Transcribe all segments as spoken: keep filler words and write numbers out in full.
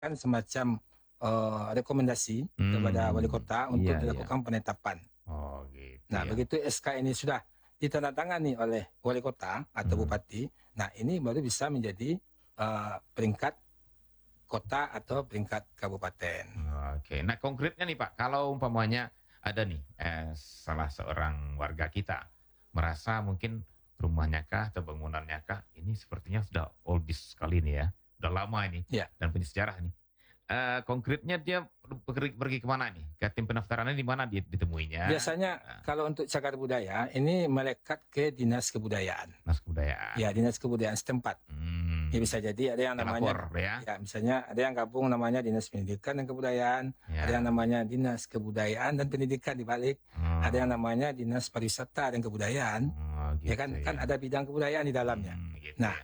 kan semacam uh, rekomendasi kepada wali Hmm, kota untuk iya, iya. dilakukan penetapan. Oh, gitu Nah, ya. begitu S K ini sudah ditandatangani oleh wali kota atau Hmm. bupati, nah ini baru bisa menjadi uh, peringkat kota atau peringkat kabupaten. Oke, nah konkretnya nih Pak, kalau umpamanya ada nih eh, salah seorang warga kita merasa mungkin rumahnya kah atau bangunannya kah ini sepertinya sudah oldies sekali nih ya, udah lama ini Ya, dan punya sejarah nih. Eh, konkretnya dia pergi, pergi kemana nih? Ke tim pendaftarannya di mana dia ditemuinya? biasanya Eh, kalau untuk cagar budaya ini melekat ke dinas kebudayaan. Mas kebudayaan. Ya, dinas kebudayaan setempat. Hmm. Ya bisa jadi ada yang Dia namanya, lapor ya. ya misalnya ada yang gabung namanya dinas pendidikan dan kebudayaan, ada yang Ya. namanya dinas kebudayaan dan pendidikan di balik, ada yang Oh, namanya dinas pariwisata dan kebudayaan, oh, ya gitu kan kan ya. ada bidang kebudayaan di dalamnya. Hmm, gitu Nah, ya.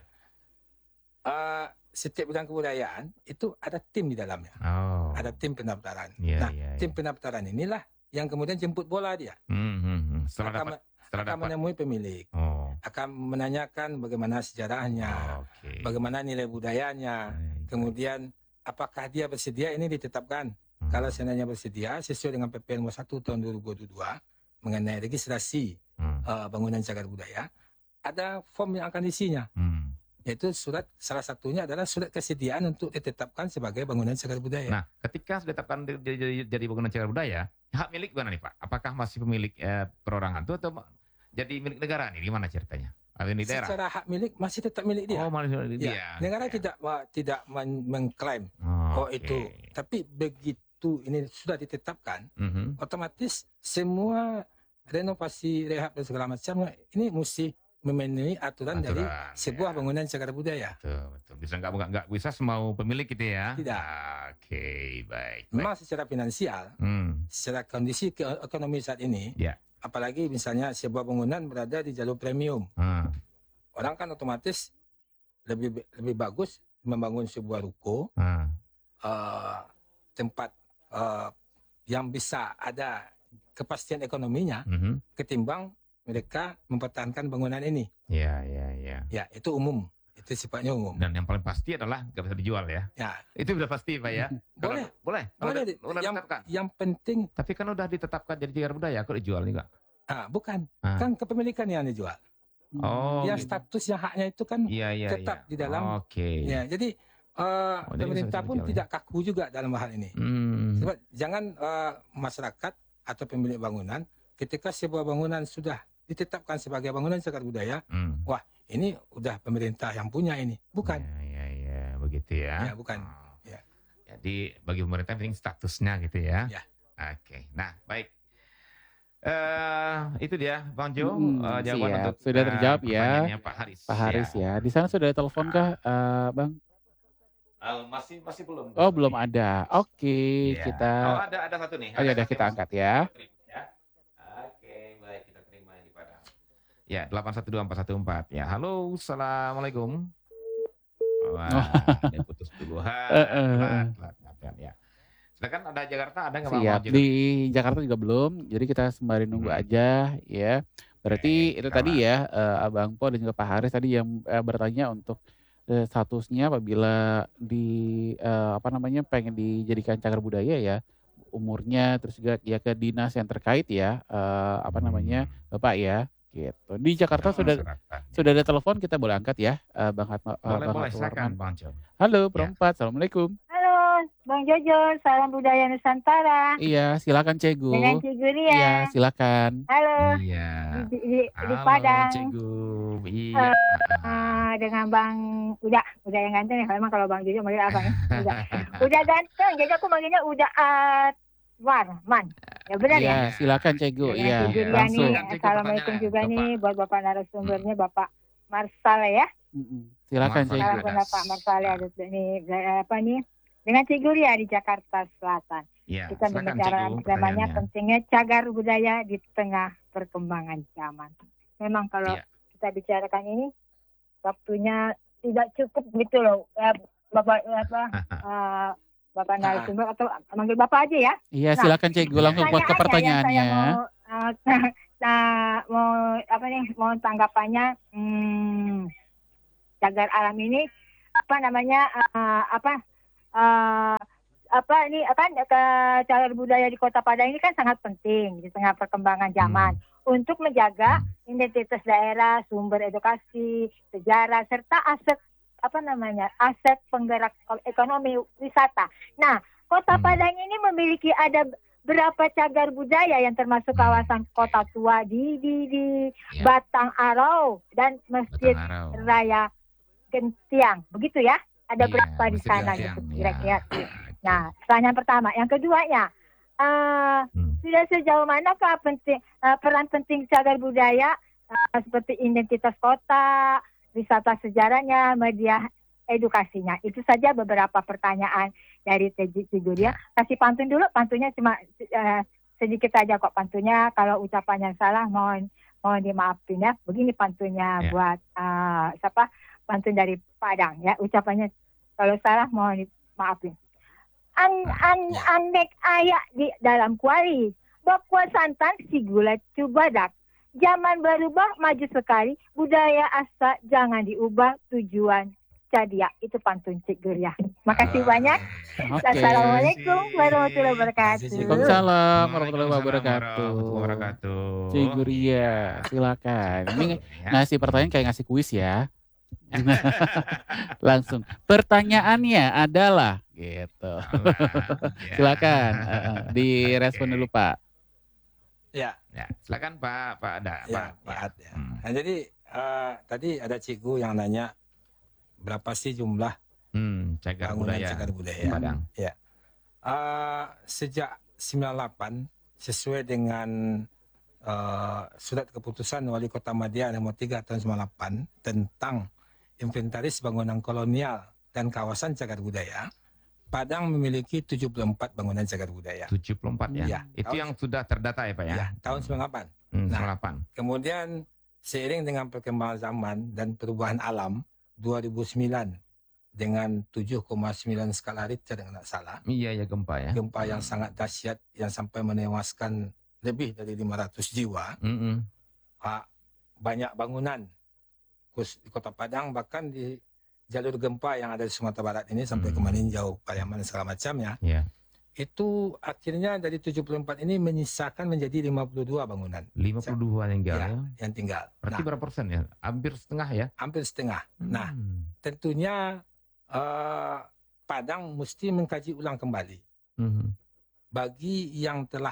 eh, setiap bidang kebudayaan itu ada tim di dalamnya, ada Oh, tim pendaftaran. iya, Nah, iya, tim iya. pendaftaran inilah yang kemudian jemput bola dia, Hmm, hmm, hmm. Setelah akan dapat, me- setelah akan dapat. menemui pemilik, Oh, akan menanyakan bagaimana sejarahnya, oke. bagaimana nilai budayanya, Baik, baik. kemudian apakah dia bersedia ini ditetapkan. Kalau Hmm, seandainya bersedia sesuai dengan P P nomor satu tahun dua ribu dua puluh dua mengenai registrasi hmm, uh, bangunan cagar budaya, ada form yang akan diisinya, hmm. yaitu surat salah satunya adalah surat kesediaan untuk ditetapkan sebagai bangunan cagar budaya. Nah, ketika sudah ditetapkan jadi, jadi, jadi bangunan cagar budaya, hak milik mana nih Pak? Apakah masih pemilik eh, perorangan itu atau ma- jadi milik negara nih? Gimana ceritanya? Atau di daerah? Secara hak milik masih tetap milik dia. Oh, malah milik Ya, dia. negara Ya. tidak tidak men- mengklaim Oh, oh oke. itu, tapi begitu ini sudah ditetapkan, Mhm. otomatis semua renovasi, rehab dan segala macam ini mesti memenuhi aturan dari Aturan, sebuah ya. bangunan cagar budaya. Betul, betul. Bisa nggak nggak nggak bisa semau pemilik gitu ya? Tidak. Oke, baik, baik. Memang secara finansial, Hmm, secara kondisi ke- ekonomi saat ini, ya. apalagi misalnya sebuah bangunan berada di jalur premium, Hmm, orang kan otomatis lebih lebih bagus membangun sebuah ruko, hmm. eh, tempat eh, yang bisa ada kepastian ekonominya Mhm. ketimbang mereka mempertahankan bangunan ini. Ya, ya, ya. Ya, itu umum. Itu sifatnya umum. Dan yang paling pasti adalah nggak bisa dijual ya. Ya, Itu udah pasti Pak ya. Kalau- boleh. boleh. Kalau Boleh. udah, udah Yang ditetapkan. yang penting Tapi kan udah ditetapkan jadi cagar budaya, kok dijual juga? ah, bukan. Ah. Kan kepemilikan yang dijual. Oh, Yang gitu. status yang haknya itu kan Iya, iya, tetap iya. di dalam. Oke. Ya, jadi eh, Oh, jadi pemerintah bisa pun dijual ya? tidak kaku juga dalam hal ini. Hmm. Sebab jangan eh, masyarakat atau pemilik bangunan ketika sebuah bangunan sudah ditetapkan sebagai bangunan cagar budaya, Hmm. wah ini udah pemerintah yang punya ini, bukan? Ya, ya, ya, begitu ya. Ya, bukan. Oh. Ya. Jadi bagi pemerintah penting statusnya gitu ya. Ya. Oke. Nah, baik. Eh itu dia Bang Jo Mm-mm, eh, jawaban siap. untuk Sudah eh, terjawab ya, pertanyaannya Pak Haris. Pak Haris Ya. ya. Di sana sudah ada telepon kah, eh, Bang? Eh, masih masih belum. Oh, belum ada. Oke, Iya. kita. Oh, ada ada satu nih. Oh ya Ada udah satu kita yang angkat masuk. ya. Kita terima, ya. Oke, baik kita terima ini Padang. Ya, delapan satu dua empat satu empat. Ya, halo, assalamualaikum. Wah, ada putus dulu. Ha, Eh, eh, telat, eh. telat, telat, ya. Sedangkan ada Jakarta ada nggak Bang Siap. Wajib? Di Jakarta juga belum. Jadi kita sembari nunggu Hmm. aja ya. Berarti Oke, itu kita tadi lah. ya, eh, Abang Po dan juga Pak Haris tadi yang eh, bertanya untuk eh, statusnya apabila di eh, apa namanya pengen dijadikan cagar budaya ya, umurnya terus juga ya ke dinas yang terkait ya, eh, apa namanya Hmm. Bapak ya, gitu. Di Jakarta Oh, sudah Jakarta. sudah ada telepon, kita boleh angkat ya, eh, Bang Hatma, eh, Boleh, Bang boleh, Hatul silakan Warman. Bang Jo. Halo, Ya. perempat, assalamualaikum. Halo, Bang Jojo, salam budaya Nusantara. Iya, silakan Cegu. Dengan Cigu Iya, Lia. silakan. Halo, Iya. di, di, di Halo, Padang. Cikgu. Iya. Ah, dengan Bang Uda, Uda yang ganteng ya. Memang kalau Bang Jojo manggil abang ya. Uda, Uda ganteng. Jadi aku manggilnya Uda Warman. Ya benar ya. Iya, silakan Cegu. Dengan Iya, Cigu Lia langsung. nih. Assalamualaikum juga nih buat Bapak narasumbernya Bapak Marsal ya. Mm-mm. Silakan Marsal Cegu. Salam kenal Pak Marsal ya. Ini apa nih? Dengan Cigu Lia di Jakarta Selatan. Iya, Kita silakan berbicara Cikgu namanya pertanyaannya. pentingnya cagar budaya di tengah perkembangan zaman. Memang kalau Iya. kita bicarakan ini waktunya tidak cukup gitu loh, eh, Bapak apa eh, Bapak narasumber atau manggil Bapak aja ya. Iya, Nah, silakan Cegu langsung buat ke pertanyaannya yang pertanyaannya. saya mau eh, nah, mau apa nih mau tanggapannya hmm, cagar alam ini apa namanya eh, apa eh, apa ini kan ke cagar budaya di Kota Padang ini kan sangat penting di tengah perkembangan zaman untuk menjaga Hmm. identitas daerah, sumber edukasi, sejarah serta aset apa namanya aset penggerak ekonomi wisata. Nah, Kota Hmm. Padang ini memiliki ada berapa cagar budaya yang termasuk Hmm. kawasan Kota Tua di di di Ya. Batang Arau dan Masjid Batang Arau. Raya Gentiang. Begitu ya? Ada Iya, berapa di Masjid sana Gentiang, gitu ya. kira-kira. Oke. Nah, pertanyaan pertama. Yang keduanya, eh Hmm. sudah sejauh manakah penting eh, peran penting cagar budaya eh, seperti identitas kota, wisata sejarahnya, media edukasinya. Itu saja beberapa pertanyaan dari Teji Figuria. Kasih pantun dulu, pantunnya cuma eh, sedikit saja kok pantunnya. Kalau ucapannya salah mohon mohon dimaafin ya. Begini pantunnya Ya. buat eh, siapa? Pantun dari Padang ya. Ucapannya kalau salah mohon dimaafin. An an Ya. anek ayak di dalam kuali. Bakwa santan si gula cubadak. Zaman berubah maju sekali. Budaya asa jangan diubah tujuan cadia. Itu pantun Cik Guria. Makasih Ah. banyak. Oke. Assalamualaikum warahmatullahi wabarakatuh. Waalaikumsalam warahmatullahi Waalaikumsalam wabarakatuh. warahmatullahi wabarakatuh. Cik Guria, silakan. Ini Ya. ngasih pertanyaan kayak ngasih kuis ya. Langsung. Pertanyaannya adalah gitu. Allah, ya. Silakan eh, eh, direspon Oke. dulu Pak. Ya, Ya, silakan Pak Pak Ada. ya, Pak. Pak Ad, ya. Hmm. Nah, jadi eh, tadi ada cikgu yang nanya berapa sih jumlah Hmm, cagar bangunan budaya cagar budaya. di Padang. Eh, sejak sembilan puluh delapan sesuai dengan eh, surat keputusan Wali Kota Madia nomor tiga tahun sembilan puluh delapan tentang inventaris bangunan kolonial dan kawasan cagar budaya, Padang memiliki tujuh puluh empat bangunan cagar budaya. tujuh puluh empat ya. Ya, Itu tahun- yang sudah terdata ya Pak ya? Ya, tahun sembilan puluh delapan. Hmm, Nah. sembilan puluh delapan. Kemudian seiring dengan perkembangan zaman dan perubahan alam dua ribu sembilan dengan tujuh koma sembilan skala Richter kalau tidak salah, Iya ya gempa ya. gempa yang sangat dahsyat yang sampai menewaskan lebih dari lima ratus jiwa, Mm-mm. Pak, banyak bangunan khusus di Kota Padang, bahkan di jalur gempa yang ada di Sumatera Barat ini sampai ke Hmm. Maninjau, Pariaman dan segala macamnya, Ya. itu akhirnya dari tujuh puluh empat ini menyisakan menjadi lima puluh dua bangunan lima puluh dua yang tinggal Ya. ya. yang tinggal. Berarti Nah, berapa persen ya? Hampir setengah ya? hampir setengah. Nah, Hmm. tentunya eh, Padang mesti mengkaji ulang kembali. Mhm. Bagi yang telah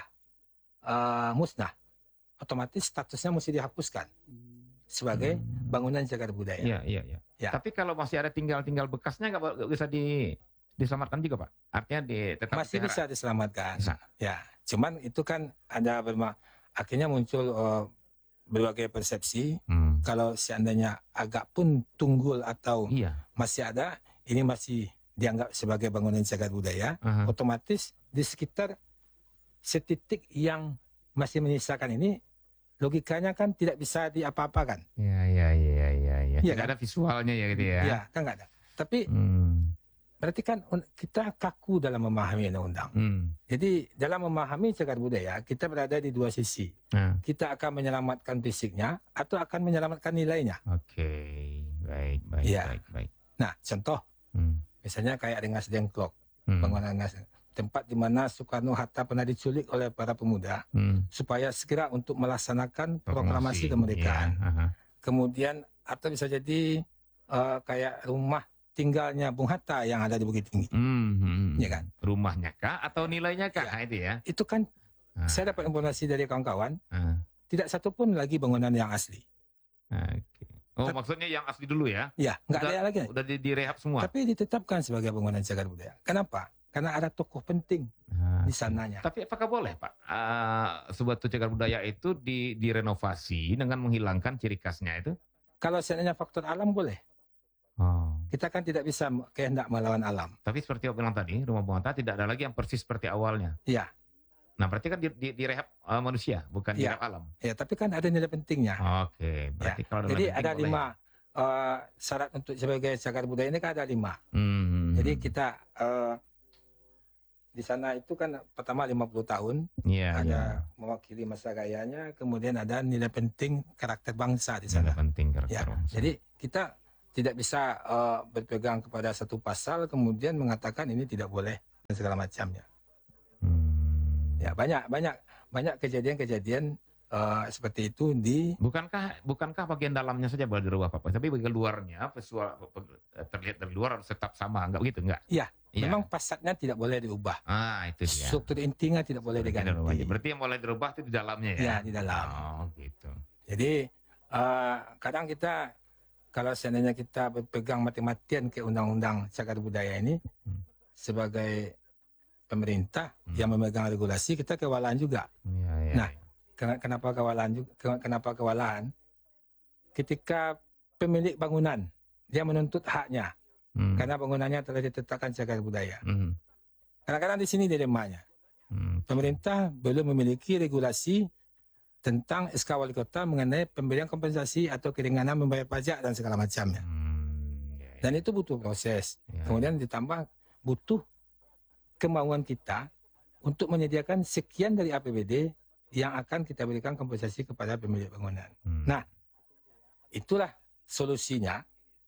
eh, musnah, otomatis statusnya mesti dihapuskan sebagai Hmm. bangunan cagar budaya. Iya, iya, iya. Ya. Tapi kalau masih ada tinggal-tinggal bekasnya nggak nggak bisa di diselamatkan juga Pak? Artinya di tetap Masih dipelihara? bisa diselamatkan. Bisa. Ya, cuman itu kan ada berma akhirnya muncul eh, berbagai persepsi. Hmm. Kalau seandainya agak pun tunggul atau Iya. masih ada, ini masih dianggap sebagai bangunan cagar budaya. Aha. Otomatis di sekitar setitik yang masih menyisakan ini, logikanya kan tidak bisa diapa-apakan. Iya, iya, iya, iya, iya. Iya Tidak kan? ada visualnya ya gitu ya. Ya, kan nggak ada. Tapi Hmm. berarti kan un- kita kaku dalam memahami undang-undang. Hmm. Jadi dalam memahami cagar budaya, kita berada di dua sisi. Nah, Kita akan menyelamatkan fisiknya atau akan menyelamatkan nilainya. oke. Baik, baik, Iya. baik, baik. Nah, contoh Hmm. misalnya kayak Rengas Dengklok, Hmm. bangunan Rengas, tempat di mana Soekarno Hatta pernah diculik oleh para pemuda Hmm. supaya segera untuk melaksanakan proklamasi Proklamasi. kemerdekaan. Iya, aha. Kemudian atau bisa jadi eh, kayak rumah tinggalnya Bung Hatta yang ada di Bukit Tinggi. Hmm, hmm. Iya kan? Rumahnya kah atau nilainya kah? Iya. Nah, itu ya. Itu kan Ah, saya dapat informasi dari kawan-kawan, ah, tidak satu pun lagi bangunan yang asli. oke. Oh, Tet- maksudnya yang asli dulu ya? Ya, nggak Udah- ada lagi. Udah di, direhab semua. Tapi ditetapkan sebagai bangunan cagar budaya. Kenapa? Karena ada tokoh penting Ah, di sananya. Tapi apakah boleh Pak, eh, sebuah cagar budaya itu di, direnovasi dengan menghilangkan ciri khasnya itu? Kalau seandainya faktor alam boleh. Oh. Kita kan tidak bisa kehendak melawan alam. Tapi seperti yang bilang tadi, rumah Bung Hatta tidak ada lagi yang persis seperti awalnya. Iya. Nah berarti kan di, di, direhab eh, manusia, bukan Iya. direhab alam. Ya, tapi kan ada nilai pentingnya. Oke, berarti kalau ada Jadi nilai ada penting boleh. lima eh, syarat untuk sebagai cagar budaya ini kan ada lima. Hmm. Jadi kita eh, di sana itu kan pertama lima puluh tahun, Iya, ada iya. mewakili masa gayanya, kemudian ada nilai penting karakter bangsa di Nilai sana. penting karakter Ya, bangsa. jadi kita tidak bisa uh, berpegang kepada satu pasal kemudian mengatakan ini tidak boleh dan segala macamnya. Hmm. Ya, banyak banyak banyak kejadian-kejadian uh, seperti itu di Bukankah bukankah bagian dalamnya saja boleh dirubah Pak? Tapi bagian luarnya visual terlihat dari luar harus tetap sama, enggak begitu enggak? Iya, Iya. memang fasadnya tidak boleh diubah. Ah, itu dia. Struktur intinya tidak boleh Berarti diganti. Berarti yang boleh dirubah itu di dalamnya ya? Iya, di dalam. Oh, gitu. Jadi uh, kadang kita kalau seandainya kita berpegang mati-matian ke undang-undang cagar budaya ini Hmm. sebagai pemerintah Hmm. yang memegang regulasi, kita kewalahan juga. Iya, iya. Nah, Ken- Kenapa kewalahan juga? Ken- Kenapa kewalahan? Ketika pemilik bangunan dia menuntut haknya Hmm. karena bangunannya telah ditetapkan cagar budaya. Hmm. Kadang-kadang di sini dilemanya. Hmm. Pemerintah belum memiliki regulasi tentang S K Wali Kota mengenai pemberian kompensasi atau keringanan membayar pajak dan segala macamnya. Hmm. Ya, ya. Dan itu butuh proses. Ya, Kemudian ditambah butuh kemauan kita untuk menyediakan sekian dari A P B D yang akan kita berikan kompensasi kepada pemilik bangunan. Hmm. Nah, itulah solusinya.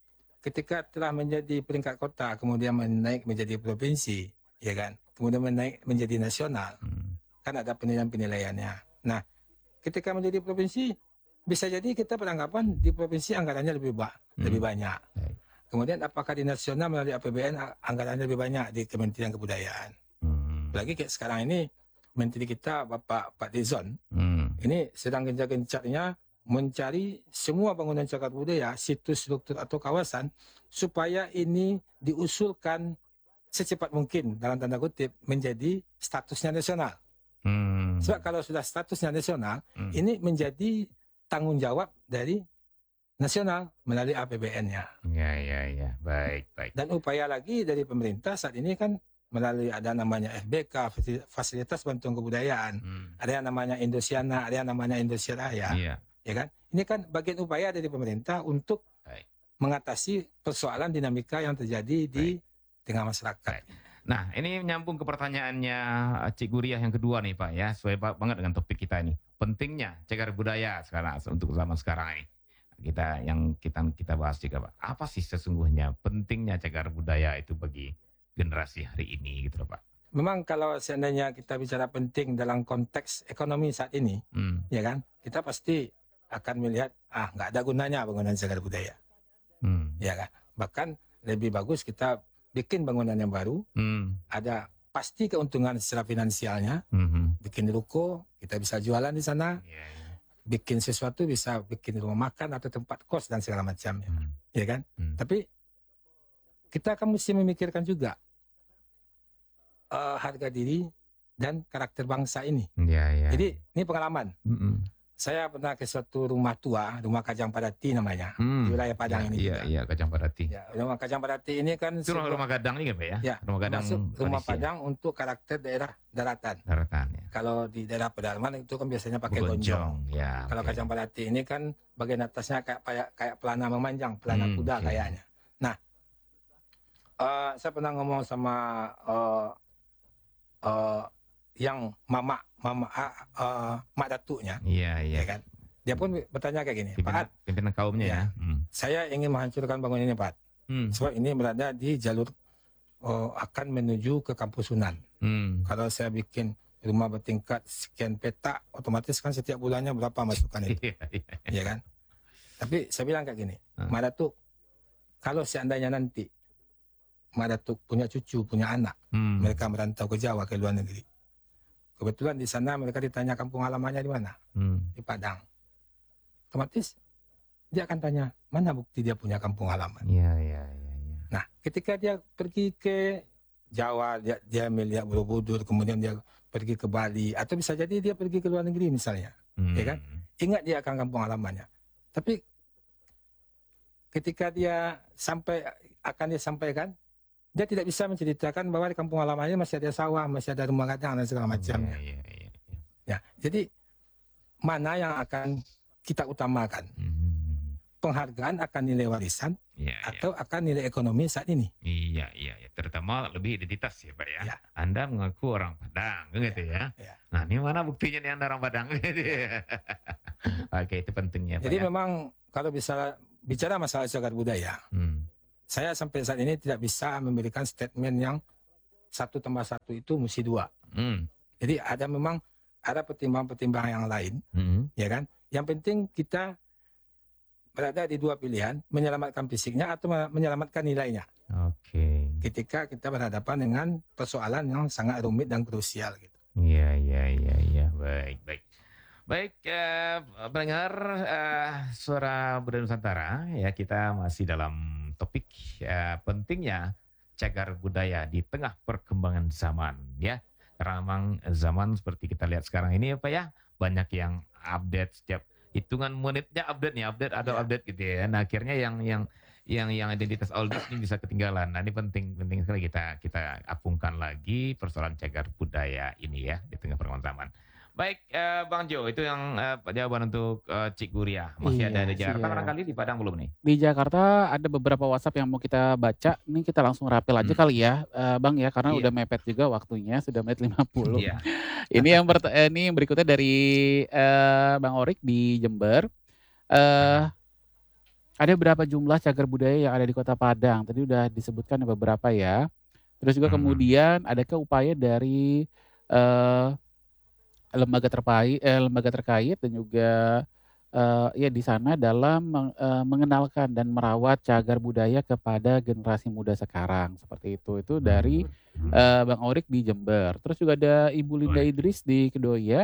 Ketika telah menjadi peringkat kota, kemudian menaik menjadi provinsi, ya kan? Kemudian menaik menjadi nasional, Hmm. kan ada penilaian-penilaiannya. Nah, ketika menjadi provinsi, bisa jadi kita beranggapan di provinsi anggarannya lebih ba- Hmm. lebih banyak. Baik. Kemudian apakah di nasional melalui A P B N a- anggarannya lebih banyak di Kementerian Kebudayaan. Hmm. Apalagi kayak sekarang ini Menteri kita Bapak Pak Dizon Hmm. ini sedang gencar-gencarnya mencari semua bangunan cagar budaya, situs struktur atau kawasan supaya ini diusulkan secepat mungkin dalam tanda kutip menjadi statusnya nasional. Hmm. Sebab kalau sudah statusnya nasional, Hmm. ini menjadi tanggung jawab dari nasional melalui A P B N-nya. Ya, ya, ya. Baik, baik. Dan upaya lagi dari pemerintah saat ini kan melalui ada namanya F B K, Fasilitas Bantuan Kebudayaan, Hmm. ada yang namanya Indosiana, ada yang namanya Indonesia Raya, Iya. ya kan? Ini kan bagian upaya dari pemerintah untuk Baik. mengatasi persoalan dinamika yang terjadi di tengah masyarakat. Baik. Nah, ini nyambung ke pertanyaannya Cik Guriah yang kedua nih Pak ya, sesuai ba- banget dengan topik kita ini. Pentingnya cagar budaya sekarang untuk zaman sekarang ini. Kita yang kita kita bahas juga Pak. Apa sih sesungguhnya pentingnya cagar budaya itu bagi generasi hari ini gitu loh Pak? Memang kalau seandainya kita bicara penting dalam konteks ekonomi saat ini, Hmm. ya kan, kita pasti akan melihat ah nggak ada gunanya bangunan cagar budaya, Hmm. ya kan. Bahkan lebih bagus kita bikin bangunan yang baru, Hmm. ada pasti keuntungan secara finansialnya, Hmm. bikin ruko, kita bisa jualan di sana, Ya, ya. bikin sesuatu bisa bikin rumah makan atau tempat kos dan segala macamnya, Hmm. ya kan. Hmm. Tapi kita akan mesti memikirkan juga eh, harga diri dan karakter bangsa ini. Ya, ya. Jadi ini pengalaman. Hmm. Saya pernah ke suatu rumah tua, rumah Kajang Padati namanya, Hmm. di wilayah Padang Ya, ini Iya, juga. iya, Kajang Padati. Ya, rumah Kajang Padati ini kan Itu rumah, sebuah- rumah gadang ini kan Pak ya? Ya, Rumah gadang masuk rumah tradisi ya? Padang untuk karakter daerah daratan. Daratan ya. Kalau di daerah pedalaman itu kan biasanya pakai Gonjong. gonjong. Ya. Kalau oke. Kajang Padati ini kan bagian atasnya kayak kayak, kayak pelana memanjang, pelana Hmm, kuda oke. kayaknya. Nah, eh, saya pernah ngomong sama eh, eh, yang mama mama ah, eh, mak datuknya, Iya, iya. ya kan. Dia pun bertanya kayak gini, Pak, Pimpinan, Ad, pimpinan kaumnya ya. Ya. Hmm. saya ingin menghancurkan bangunan ini, Pak. Hmm. Sebab ini berada di jalur oh, akan menuju ke Kampus Sunan. Hmm. Kalau saya bikin rumah bertingkat sekian petak, otomatis kan setiap bulannya berapa masukan itu, Iya, iya. ya kan? Tapi saya bilang kayak gini, Hmm. Mak Datuk, kalau seandainya nanti Mak Datuk punya cucu, punya anak, Hmm. mereka merantau ke Jawa, ke luar negeri. Kebetulan di sana mereka ditanya kampung halamannya di mana? Hmm. Di Padang. Otomatis dia akan tanya, mana bukti dia punya kampung halaman? Iya, iya, iya, iya. Nah, ketika dia pergi ke Jawa, dia, dia melihat Borobudur, kemudian dia pergi ke Bali, atau bisa jadi dia pergi ke luar negeri misalnya. Hmm. Ya kan? Ingat dia akan kampung halamannya. Tapi ketika dia sampai akan dia sampaikan, dia tidak bisa menceritakan bahwa di kampung halamannya masih ada sawah, masih ada rumah gadang dan segala macamnya. Iya, iya, iya, iya. Ya, jadi mana yang akan kita utamakan? Hmm. Penghargaan akan nilai warisan Iya, iya. atau akan nilai ekonomi saat ini? Iya, iya, iya. Terutama lebih identitas ya Pak ya. Ya. Anda mengaku orang Padang, kan gitu ya. Ya. Nah, ini mana buktinya nih Anda orang Padang? Gitu ya. Oke, itu pentingnya Pak Jadi ya. memang kalau bisa bicara masalah cagar budaya, Hmm. saya sampai saat ini tidak bisa memberikan statement yang satu tambah satu itu mesti dua. Hmm. Jadi ada memang ada pertimbangan-pertimbangan yang lain, Hmm. ya kan? Yang penting kita berada di dua pilihan, menyelamatkan fisiknya atau menyelamatkan nilainya. Oke. Ketika kita berhadapan dengan persoalan yang sangat rumit dan krusial gitu. Iya, iya, iya, iya. Baik, baik. Baik, eh, pendengar eh, Suara Budaya Nusantara, ya kita masih dalam topik eh, pentingnya cagar budaya di tengah perkembangan zaman, ya. Karena memang zaman seperti kita lihat sekarang ini, apa ya, banyak yang update setiap hitungan menitnya update nih, update ada Ya. update gitu ya. Nah akhirnya yang yang yang yang identitas oldies ini bisa ketinggalan. Nah ini penting penting sekali kita kita apungkan lagi persoalan cagar budaya ini ya di tengah perkembangan zaman. Baik, eh, Bang Jo, itu yang eh, jawaban untuk eh, Cik Guria. Masih Iya, ada di Jakarta, siap. barangkali di Padang belum nih? Di Jakarta ada beberapa WhatsApp yang mau kita baca. Ini kita langsung rapel aja Hmm. kali ya, eh, Bang ya, karena Iya. udah mepet juga waktunya, sudah menit lima puluh. Iya. Ini yang bert- eh, ini yang berikutnya dari eh, Bang Orik di Jember. Eh, ada berapa jumlah cagar budaya yang ada di Kota Padang? Tadi udah disebutkan beberapa ya. Terus juga Hmm. kemudian adakah upaya dari eh, lembaga terkait, eh, lembaga terkait dan juga eh, ya di sana dalam meng- eh, mengenalkan dan merawat cagar budaya kepada generasi muda sekarang seperti itu. Itu dari Hmm. eh, Bang Orik di Jember. Terus juga ada Ibu Linda Baik. Idris di Kedoya.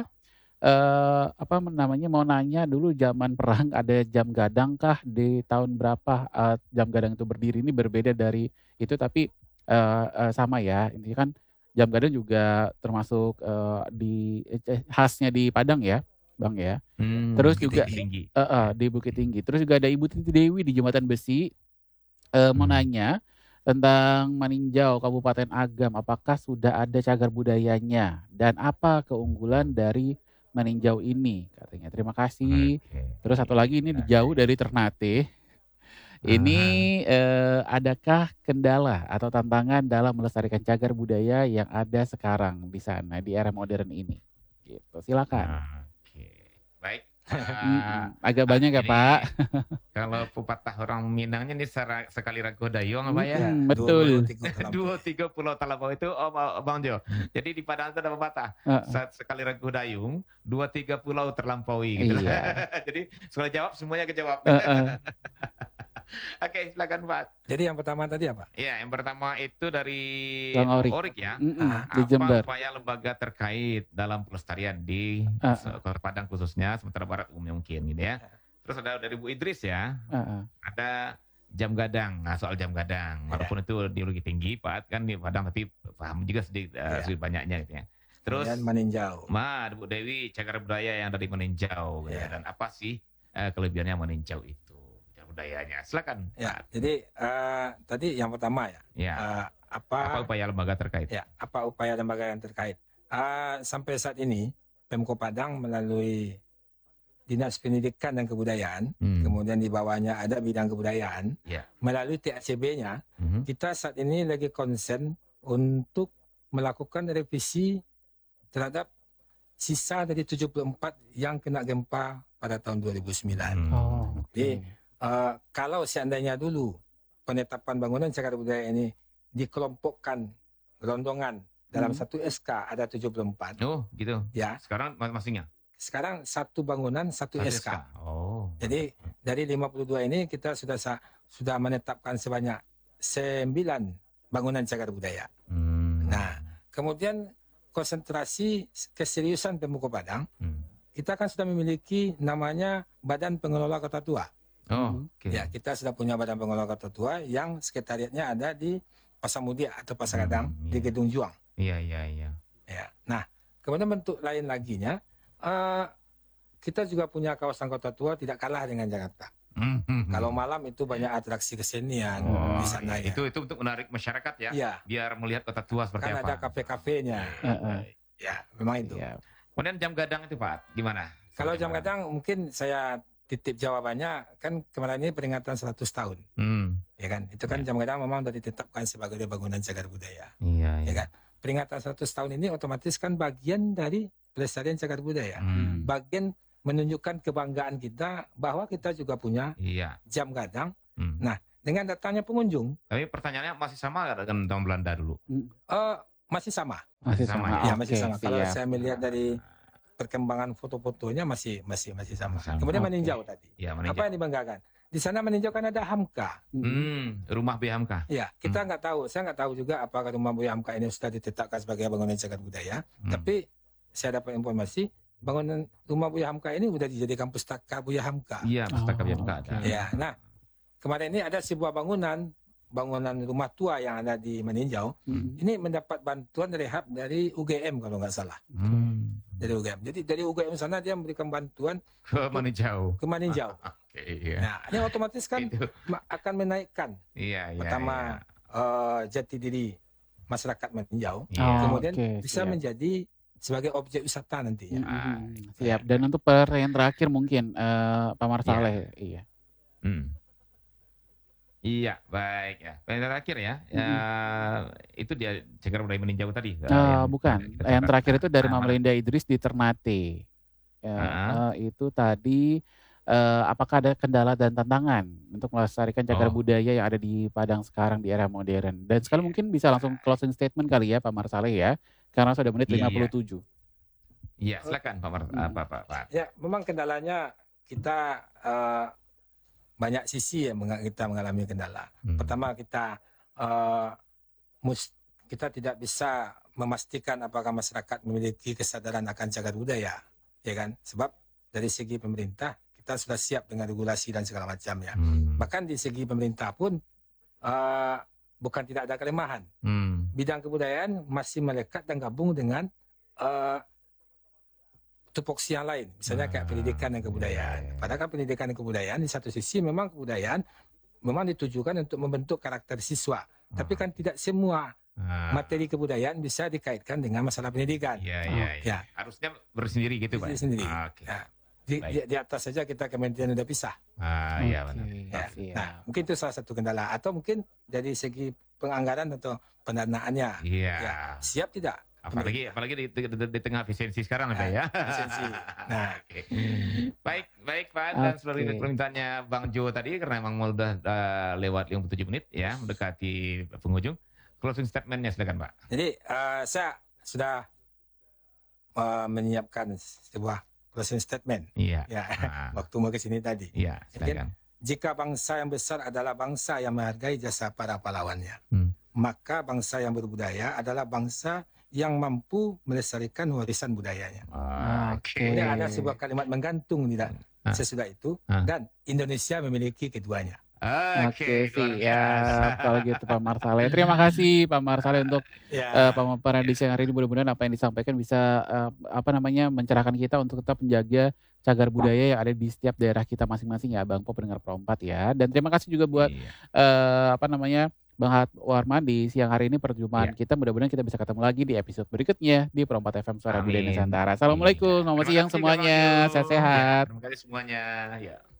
Eh, apa namanya mau nanya dulu zaman perang ada jam gadang kah di tahun berapa eh, jam gadang itu berdiri, ini berbeda dari itu tapi eh, eh, sama ya, intinya kan jam gadang juga termasuk eh, di eh, khasnya di Padang ya Bang ya. Hmm, Terus Bukit juga Tinggi. eh, eh, di Bukit Tinggi. Terus juga ada Ibu Titi Dewi di Jembatan Besi. Eh, mau Hmm. nanya tentang Maninjau Kabupaten Agam, apakah sudah ada cagar budayanya dan apa keunggulan dari Maninjau ini katanya. Terima kasih. Oke. Terus satu lagi ini Nah, jauh dari Ternate. Ini eh, adakah kendala atau tantangan dalam melestarikan cagar budaya yang ada sekarang di sana di era modern ini? Gitu. Silakan. Oke. Baik. Mm-mm. Eh, Agak banyak ya ini Pak. kalau pepatah orang Minangnya ini sera- sekali ragu dayung apa ya? Mm-mm, Dua betul. puluh tiga dalam Dua tiga pulau Talampau itu oh Ba- Bang Jo. Jadi di Padang itu ada pepatah Heeh. saat sekali ragu dayung dua tiga pulau terlampaui gitu. Iya. Jadi soal jawab semuanya kejawab. Heeh. Oke, silakan Pak. Jadi yang pertama tadi apa? Ya, yang pertama itu dari Bang Orik. Orik ya. Mm-mm, Ah, di Apa Jember. upaya lembaga terkait dalam pelestarian di Ah, se- Kota Padang khususnya Sumatera Barat umumnya mungkin gitu ya. Terus ada dari Bu Idris ya, Heeh. ada jam gadang. Nah soal jam gadang, walaupun itu ideologi tinggi Pak kan di Padang tapi paham juga sedikit, eh, Iya. sedikit banyaknya gitu ya. Terus Kemudian Maninjau. Ma, ada Bu Dewi cagar budaya yang dari meninjau gitu ya. Iya. Dan apa sih eh, kelebihannya meninjau itu cagar budayanya? Silakan. Ya, Pak. jadi eh, tadi yang pertama ya, Ya. eh, Apa apa upaya lembaga terkait? ya apa upaya lembaga yang terkait? Eh, sampai saat ini Pemko Padang melalui Dinas Pendidikan dan Kebudayaan, Hmm. kemudian di bawahnya ada bidang kebudayaan, Ya. melalui T A C B-nya Mhm. kita saat ini lagi konsen untuk melakukan revisi terhadap sisa dari tujuh puluh empat yang kena gempa pada tahun dua ribu sembilan. Hmm. Oh, oke. Jadi, Eh, kalau seandainya dulu penetapan bangunan cagar budaya ini dikelompokkan rondongan dalam Hmm. satu S K ada tujuh puluh empat, Oh, gitu. ya. Sekarang masing-masingnya Sekarang satu bangunan satu satu S K. Oh. Jadi dari lima puluh dua ini kita sudah sa- sudah menetapkan sebanyak sembilan bangunan cagar budaya. Hmm. Nah, kemudian konsentrasi keseriusan Pemko Padang, Hmm. kita kan sudah memiliki namanya Badan Pengelola Kota Tua. Oh, Mhm. oke. Ya, kita sudah punya Badan Pengelola Kota Tua yang sekretariatnya ada di Pasar Mudia atau Pasar Gadang Hmm, di iya. Gedung Juang. Iya, iya, iya. Ya. Nah, kemudian bentuk lain laginya, eh, kita juga punya kawasan Kota Tua tidak kalah dengan Jakarta. Hmm, hmm, Kalau hmm. malam itu banyak atraksi kesenian Oh, di sana iya. ya. Itu itu untuk menarik masyarakat ya, Iya, biar melihat kota tua seperti kan apa. ada kafe-kafenya. Heeh. Ya, memang itu. Iya. Kemudian jam gadang itu Pak, gimana? Kalau jam gadang mungkin saya titip jawabannya, kan kemarin ini peringatan seratus tahun, Hmm, ya kan? Itu kan Ya. jam gadang memang sudah ditetapkan sebagai bangunan cagar budaya. iya, Ya iya. kan? Peringatan seratus tahun ini otomatis kan bagian dari pelestarian cagar budaya. Hmm. Bagian menunjukkan kebanggaan kita bahwa kita juga punya Iya. jam gadang. Hmm. Nah, dengan datangnya pengunjung, Tapi pertanyaannya masih sama nggak dengan tahun Belanda dulu? eh, masih sama. Masih Masih sama sama. ya? Ya, Oke, masih sama. Kalau siap. saya melihat dari perkembangan foto-fotonya masih masih masih sama. Sama. Kemudian Oke. meninjau tadi. Ya, Apa meninjau. yang dibanggakan? Di sana meninjau kan ada Hamka. Hmm, rumah B Hamka. Ya, kita nggak tahu. Saya nggak tahu juga apakah rumah Buya Hamka ini sudah ditetapkan sebagai bangunan cagar budaya. Hmm. Tapi saya dapat informasi bangunan rumah Buya Hamka ini sudah dijadikan pustaka Buya Hamka. Iya, pustaka Oh, B Hamka oke. ada. Ya, nah kemarin ini ada sebuah bangunan bangunan rumah tua yang ada di Meninjau. Mm. Ini mendapat bantuan rehab dari U G M kalau nggak salah. Hmm. Dari U G M. Jadi dari U G M sana dia memberikan bantuan Ke meninjau. ke Meninjau. Oke, iya. Nah, ini otomatis kan Itu. ma- akan menaikkan Iya, iya. pertama eh, jati diri masyarakat Meninjau. Iya. Oh, Kemudian oke, bisa siap. menjadi sebagai objek wisata nantinya. Mm-mm. Siap. Dan untuk pertanyaan terakhir mungkin eh, Pak Marsaleh. Iya. Hmm. Iya, baik ya. Pertanyaan terakhir ya. Ya, itu dia cagar budaya meninjau tadi. eh, Eh, yang bukan. kita Yang catat. terakhir itu dari Ah, Mama mana? Linda Idris di Ternate. Ya, Ah. eh, itu tadi eh, apakah ada kendala dan tantangan untuk melestarikan cagar Oh. budaya yang ada di Padang sekarang di era modern? Dan sekali Iya. mungkin bisa langsung closing statement kali ya Pak Marsaleh ya. Karena sudah menit Iya. lima puluh tujuh. Iya, silakan Pak Mar, Hmm. apa Pak, Pak. Ya, memang kendalanya kita eh, banyak sisi yang menga- kita mengalami kendala. Hmm. Pertama kita eh, mus- kita tidak bisa memastikan apakah masyarakat memiliki kesadaran akan cagar budaya, ya kan? Sebab dari segi pemerintah kita sudah siap dengan regulasi dan segala macamnya. Hmm. Bahkan di segi pemerintah pun eh, bukan tidak ada kelemahan. Hmm. Bidang kebudayaan masih melekat dan gabung dengan eh, tupoksi yang lain, misalnya kayak Ah, pendidikan dan kebudayaan. iya, iya. Padahal kan pendidikan dan kebudayaan di satu sisi memang kebudayaan memang ditujukan untuk membentuk karakter siswa, tapi kan tidak semua Ah. materi kebudayaan bisa dikaitkan dengan masalah pendidikan. Iya, iya, iya. Ya. Harusnya bersendiri gitu, Pak. Berdiri sendiri. Ah, Oke. Ya. Di, Baik. di, di atas saja kita kementerian udah pisah. Ah, iya benar. Ya. Siap. Nah, mungkin itu salah satu kendala atau mungkin dari segi penganggaran atau pendanaannya. Iya. Ya, siap tidak? Apalagi apalagi di, di, di, di tengah efisiensi sekarang Pak ya. efisiensi. Nah. Oke. Baik, baik Pak, dan Oke. seperti permintaannya Bang Jo tadi karena memang udah uh, lewat lima puluh tujuh menit ya, mendekati penghujung. Closing statement-nya silakan Pak. Jadi eh, saya sudah eh, menyiapkan sebuah closing statement. Iya. Ya, Ah, waktu mau ke sini tadi. iya, silakan. Jika bangsa yang besar adalah bangsa yang menghargai jasa para pahlawannya, Hmm. maka bangsa yang berbudaya adalah bangsa yang mampu melestarikan warisan budayanya. Oke. Kemudian ada sebuah kalimat menggantung tidak Ah. sesudah itu, Ah. dan Indonesia memiliki keduanya. Oke, Oke, luar biasa. siap. Kalau gitu Pak Marsaleh. Terima kasih Pak Marsaleh untuk Ya, eh, pemaparan di siang hari ini. Mudah-mudahan apa yang disampaikan bisa eh, apa namanya mencerahkan kita untuk tetap menjaga cagar budaya yang ada di setiap daerah kita masing-masing ya, Bang Pop pendengar Pro empat ya. Dan terima kasih juga buat Iya. eh, apa namanya Bang Hat Warman di siang hari ini perjumpaan Iya. kita. Mudah-mudahan kita bisa ketemu lagi di episode berikutnya di Pro empat F M Suara Budaya Amin. Nusantara. Assalamualaikum, Iya. selamat Terima siang kasih, semuanya. Bang Jo. Sehat-sehat. Ya, terima kasih semuanya. Ya.